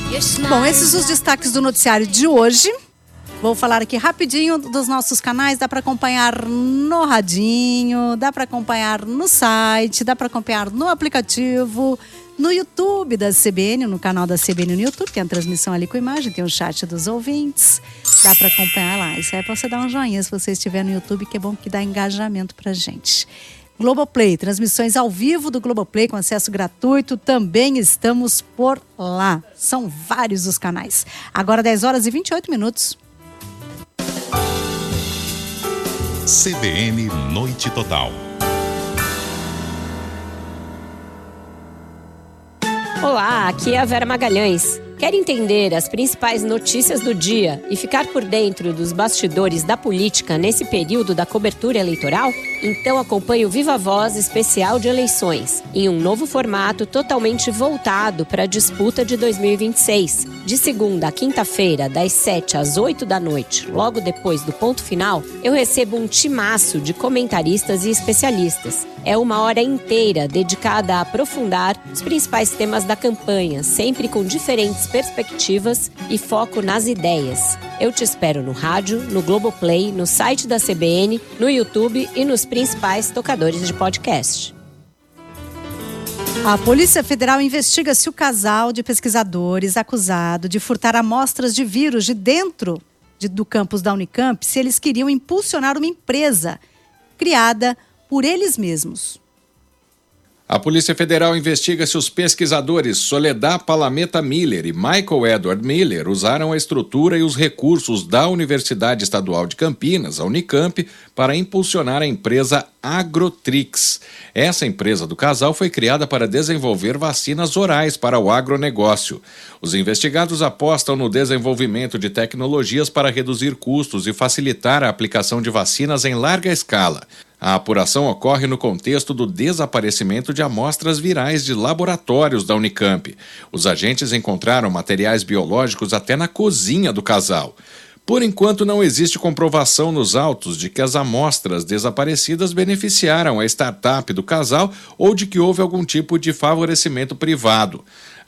Bom, esses são os destaques do noticiário de hoje. Vou falar aqui rapidinho dos nossos canais. Dá para acompanhar no radinho, dá para acompanhar no site, dá para acompanhar no aplicativo, no YouTube da CBN, no canal da CBN no YouTube. Tem a transmissão ali com imagem, tem o chat dos ouvintes. Dá para acompanhar lá. Isso aí é para você dar um joinha se você estiver no YouTube, que é bom que dá engajamento pra gente. Globoplay, transmissões ao vivo do Globoplay com acesso gratuito, também estamos por lá. São vários os canais. Agora 10h28. CBN Noite Total. Olá, aqui é a Vera Magalhães. Quer entender as principais notícias do dia e ficar por dentro dos bastidores da política nesse período da cobertura eleitoral? Então acompanhe o Viva Voz especial de eleições, em um novo formato totalmente voltado para a disputa de 2026. De segunda a quinta-feira, das 7 às 8 da noite, logo depois do ponto final, eu recebo um timaço de comentaristas e especialistas. É uma hora inteira dedicada a aprofundar os principais temas da campanha, sempre com diferentes perspectivas e foco nas ideias. Eu te espero no rádio, no Globoplay, no site da CBN, no YouTube e nos principais tocadores de podcast. A Polícia Federal investiga se o casal de pesquisadores acusado de furtar amostras de vírus de dentro do campus da Unicamp, se eles queriam impulsionar uma empresa criada por eles mesmos. A Polícia Federal investiga se os pesquisadores Soledad Palameta Miller e Michael Edward Miller usaram a estrutura e os recursos da Universidade Estadual de Campinas, a Unicamp, para impulsionar a empresa Agrotrix. Essa empresa do casal foi criada para desenvolver vacinas orais para o agronegócio. Os investigados apostam no desenvolvimento de tecnologias para reduzir custos e facilitar a aplicação de vacinas em larga escala. A apuração ocorre no contexto do desaparecimento de amostras virais de laboratórios da Unicamp. Os agentes encontraram materiais biológicos até na cozinha do casal. Por enquanto, não existe comprovação nos autos de que as amostras desaparecidas beneficiaram a startup do casal ou de que houve algum tipo de favorecimento privado.